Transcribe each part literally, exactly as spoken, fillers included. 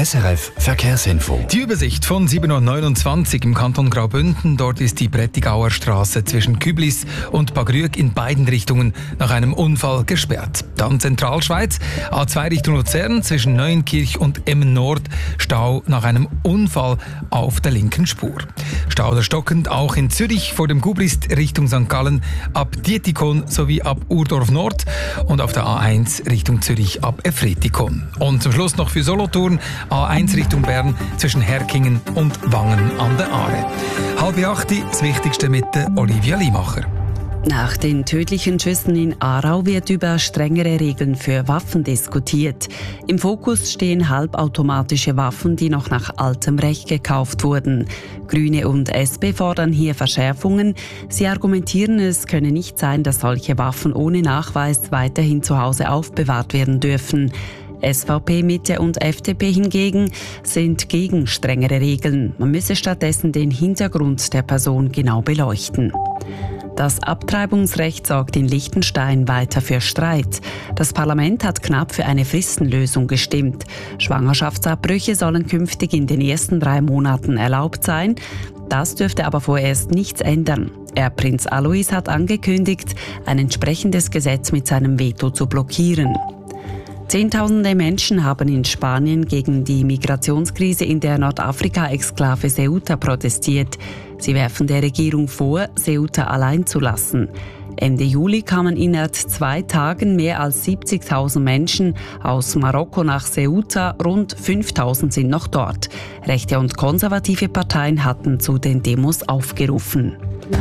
S R F Verkehrsinfo. Die Übersicht von sieben Uhr neunundzwanzig im Kanton Graubünden. Dort ist die Prättigauer Straße zwischen Küblis und Bagrüg in beiden Richtungen nach einem Unfall gesperrt. Dann Zentralschweiz, A zwei Richtung Luzern zwischen Neuenkirch und Emmen Nord, Stau nach einem Unfall auf der linken Spur. Stau oder stockend auch in Zürich vor dem Gubrist Richtung Sankt Gallen ab Dietikon sowie ab Urdorf Nord und auf der A eins Richtung Zürich ab Efretikon. Und zum Schluss noch für Solothurn A eins Richtung Bern zwischen Herkingen und Wangen an der Aare. Halb acht, das Wichtigste mit der Olivia Limacher. Nach den tödlichen Schüssen in Aarau wird über strengere Regeln für Waffen diskutiert. Im Fokus stehen halbautomatische Waffen, die noch nach altem Recht gekauft wurden. Grüne und S P fordern hier Verschärfungen. Sie argumentieren, es könne nicht sein, dass solche Waffen ohne Nachweis weiterhin zu Hause aufbewahrt werden dürfen. S V P, Mitte und F D P hingegen sind gegen strengere Regeln. Man müsse stattdessen den Hintergrund der Person genau beleuchten. Das Abtreibungsrecht sorgt in Liechtenstein weiter für Streit. Das Parlament hat knapp für eine Fristenlösung gestimmt. Schwangerschaftsabbrüche sollen künftig in den ersten drei Monaten erlaubt sein. Das dürfte aber vorerst nichts ändern. Erbprinz Alois hat angekündigt, ein entsprechendes Gesetz mit seinem Veto zu blockieren. Zehntausende Menschen haben in Spanien gegen die Migrationskrise in der Nordafrika-Exklave Ceuta protestiert. Sie werfen der Regierung vor, Ceuta allein zu lassen. Ende Juli kamen innerhalb zwei Tagen mehr als siebzigtausend Menschen aus Marokko nach Ceuta, rund fünftausend sind noch dort. Rechte und konservative Parteien hatten zu den Demos aufgerufen.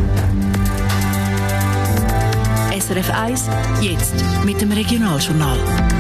S R F eins, jetzt mit dem Regionaljournal.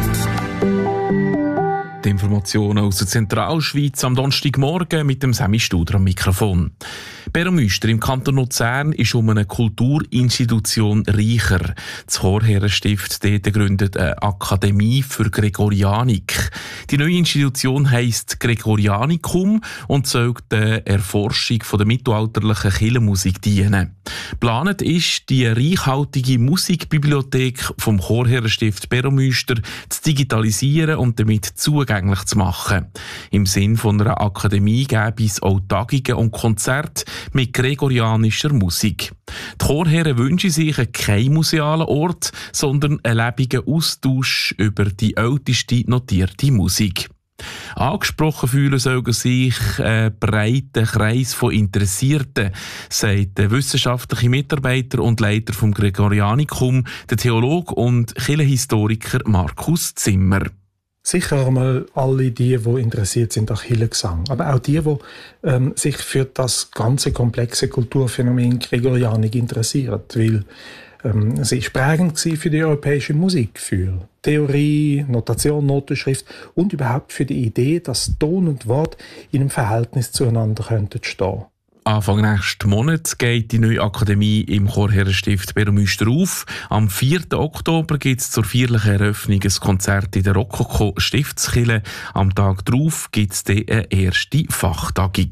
Die Informationen aus der Zentralschweiz am Donnerstagmorgen mit dem Semi Studer am Mikrofon. Beromüster im Kanton Luzern ist um eine Kulturinstitution reicher. Das Chorherrenstift dort gründet eine Akademie für Gregorianik. Die neue Institution heisst Gregorianikum und soll der Erforschung von der mittelalterlichen Kirchenmusik dienen. Geplant ist, die reichhaltige Musikbibliothek vom Chorherrenstift Beromüster zu digitalisieren und damit zugänglich zu machen. Im Sinn von einer Akademie gäbe es auch Tagungen und Konzerte mit gregorianischer Musik. Die Chorherren wünschen sich keinen musealen Ort, sondern einen lebenden Austausch über die älteste notierte Musik. Angesprochen fühlen sollen sich ein breiter Kreis von Interessierten, sagt der wissenschaftliche Mitarbeiter und Leiter vom Gregorianikum, der Theologe und Kirchenhistoriker Markus Zimmer. Sicher einmal alle die, die interessiert sind an Kirchengesang, aber auch die, die ähm, sich für das ganze komplexe Kulturphänomen Gregorianik interessieren, weil ähm, sie ist prägend für die europäische Musik, für Theorie, Notation, Notenschrift und überhaupt für die Idee, dass Ton und Wort in einem Verhältnis zueinander könnten stehen. Anfang nächsten Monat geht die neue Akademie im Chorherrenstift Beromüster auf. Am vierten Oktober gibt es zur feierlichen Eröffnung ein Konzert in der Rokoko-Stiftskirche. Am Tag darauf gibt es dann eine erste Fachtagung.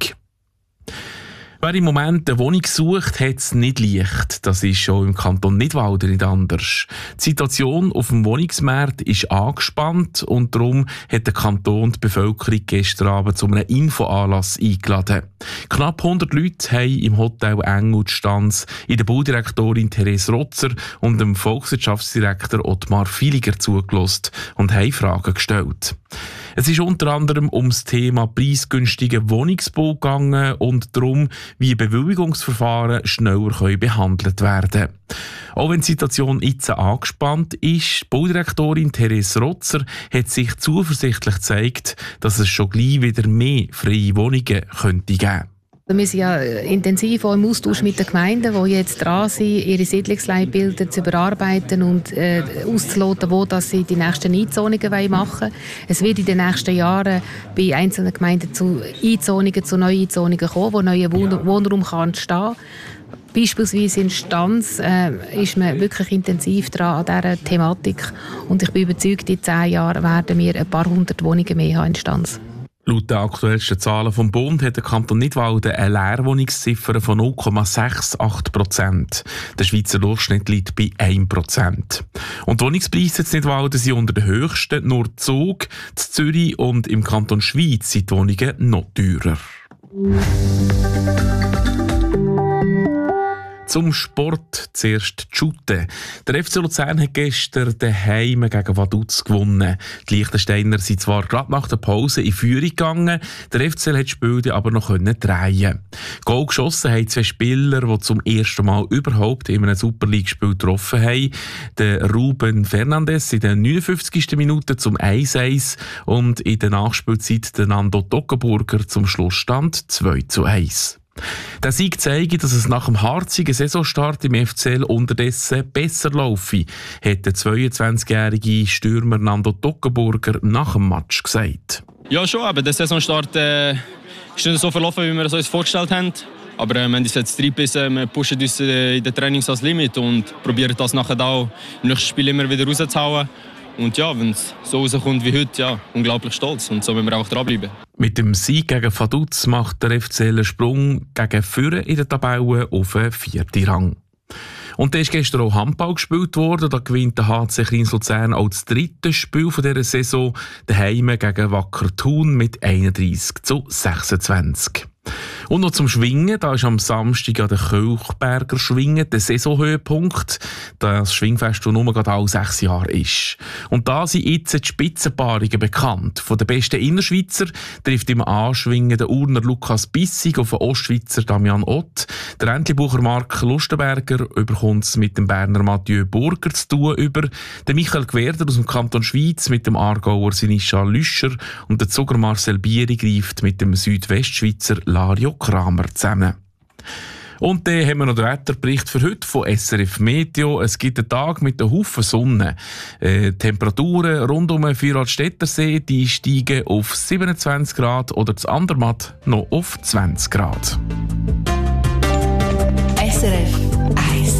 Wer im Moment eine Wohnung sucht, hat es nicht leicht. Das ist schon im Kanton Nidwalden nicht anders. Die Situation auf dem Wohnungsmarkt ist angespannt und darum hat der Kanton die Bevölkerung gestern Abend zu einem Infoanlass eingeladen. Knapp hundert Leute haben im Hotel Engel Stanz in der Baudirektorin Therese Rotzer und dem Volkswirtschaftsdirektor Ottmar Filiger zugelassen und haben Fragen gestellt. Es ist unter anderem ums Thema preisgünstigen Wohnungsbau gegangen und darum, wie Bewilligungsverfahren schneller behandelt werden können. Auch wenn die Situation jetzt angespannt ist, Baudirektorin Therese Rotzer hat sich zuversichtlich gezeigt, dass es schon gleich wieder mehr freie Wohnungen könnte geben. Wir sind ja intensiv auch im Austausch mit den Gemeinden, die jetzt dran sind, ihre Siedlungsleitbilder zu überarbeiten und äh, auszuloten, wo dass sie die nächsten Einzonungen machen wollen. Es wird in den nächsten Jahren bei einzelnen Gemeinden zu Einzonungen, zu neuen Einzonungen kommen, wo neuer Wohn- Wohnraum kann entstehen. Beispielsweise in Stanz äh, ist man wirklich intensiv dran an dieser Thematik und ich bin überzeugt, in zehn Jahren werden wir ein paar hundert Wohnungen mehr haben in Stanz. Laut den aktuellsten Zahlen vom Bund hat der Kanton Nidwalden eine Leerwohnungsziffer von null Komma acht Prozent. Der Schweizer Durchschnitt liegt bei ein Prozent. Und die Wohnungspreise in Nidwalden sind unter den höchsten. Nur Zug, in Zürich und im Kanton Schweiz sind die Wohnungen noch teurer. Zum Sport zuerst die Shooten. Der F C Luzern hat gestern daheim gegen Vaduz gewonnen. Die Liechtensteiner sind zwar gerade nach der Pause in Führung gegangen, der F C hat das Spiel aber noch drehen. Goal geschossen haben zwei Spieler, die zum ersten Mal überhaupt in einem Super League-Spiel getroffen haben. Der Ruben Fernandes in der neunundfünfzigsten Minute zum eins eins und in der Nachspielzeit der Nando Toggenburger zum Schlussstand zwei zu eins. Der Sieg zeigt, dass es nach dem harzigen Saisonstart im F C L unterdessen besser laufe, hat der zweiundzwanzigjährige Stürmer Nando Toggenburger nach dem Match gesagt. Ja, schon, aber der Saisonstart äh, ist nicht so verlaufen, wie wir es uns vorgestellt haben. Aber äh, wir haben uns jetzt reingebissen, wir pushen uns äh, in den Trainings ans Limit und probieren das nachher auch im nächsten Spiel immer wieder rauszuhauen. Und ja, wenn es so rauskommt wie heute, ja, unglaublich stolz. Und so müssen wir auch dranbleiben. Mit dem Sieg gegen Vaduz macht der F C einen Sprung gegen Führer in der Tabelle auf den vierten Rang. Und da ist gestern auch Handball gespielt worden. Da gewinnt der H C Kriens Luzern auch das dritte Spiel dieser Saison daheim gegen Wacker Thun mit einunddreissig zu sechsundzwanzig. Und noch zum Schwingen, da ist am Samstag an der Kölchberger Schwingen der Saisonhöhepunkt, das Schwingfest, das nur gerade alle sechs Jahre ist. Und da sind jetzt die Spitzenpaarungen bekannt. Von den besten Innerschweizer trifft im Anschwingen der Urner Lukas Bissig auf den Ostschweizer Damian Ott. Der Entlebucher Mark Lustenberger überkommt es mit dem Berner Mathieu Burger zu tun über. Der Michael Gwerder aus dem Kanton Schweiz mit dem Aargauer Sinischa Lüscher und der Zuger Marcel Bieri greift mit dem Südwestschweizer Lario Kramer zusammen. Und dann haben wir noch den Wetterbericht für heute von S R F Meteo. Es gibt einen Tag mit einem Haufen Sonne. Äh, Temperaturen rund um den Vierradstättersee die steigen auf siebenundzwanzig Grad oder das Andermatt noch auf zwanzig Grad. S R F eins.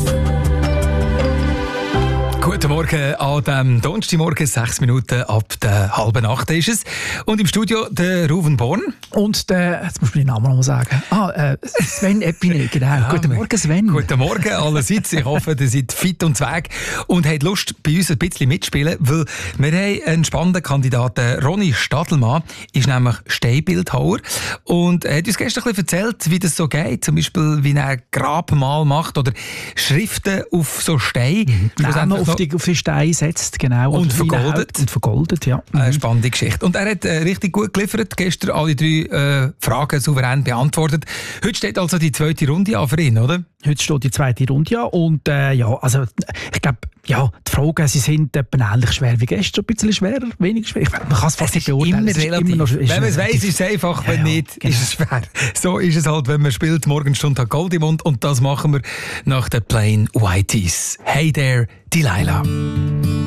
Guten Morgen an diesem Donnerstagmorgen, sechs Minuten ab der halben acht ist es. Und im Studio der Ruven Born. Und der, jetzt muss ich den Namen noch mal sagen. Ah, äh, Sven Epine, genau. Ja, guten Morgen, Sven. Guten Morgen allerseits. Ich hoffe, ihr seid fit und zweig und habt Lust, bei uns ein bisschen mitzuspielen, weil wir haben einen spannenden Kandidaten. Ronny Stadelmann ist nämlich Steinbildhauer und er hat uns gestern ein bisschen erzählt, wie das so geht. Zum Beispiel, wie er Grabmal macht oder Schriften auf so Stein. Mhm. Auf die, auf die Steine setzt, genau. Und vergoldet. Und vergoldet, ja. Mhm. Eine spannende Geschichte. Und er hat äh, richtig gut geliefert, gestern alle drei äh, Fragen souverän beantwortet. Heute steht also die zweite Runde an für ihn, oder? Heute steht die zweite Runde an und äh, ja, also ich glaube, ja, die Fragen, sie sind etwa ähnlich schwer wie gestern, ein bisschen schwerer, weniger schwer. Ich, man kann es fast nicht beurteilen. Immer relativ. Immer noch, ist wenn man es weiss, ist es einfach, wenn ja, ja, nicht, genau. Ist es schwer. So ist es halt, wenn man spielt, Morgenstund hat Gold im Mund und das machen wir nach den Plain Whiteys. Hey there, Delilah.